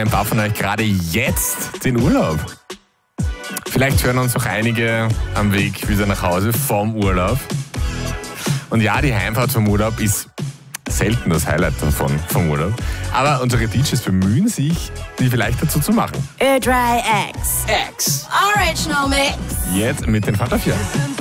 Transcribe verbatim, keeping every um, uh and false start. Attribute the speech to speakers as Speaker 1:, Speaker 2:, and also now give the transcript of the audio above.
Speaker 1: Ein paar von euch gerade jetzt den Urlaub. Vielleicht hören uns auch einige am Weg wieder nach Hause vom Urlaub. Und ja, die Heimfahrt vom Urlaub ist selten das Highlight davon, vom Urlaub. Aber unsere D Js bemühen sich, die vielleicht dazu zu machen.
Speaker 2: Ö drei X.
Speaker 3: X.
Speaker 2: Original Mix.
Speaker 1: Jetzt mit den Fanta vier.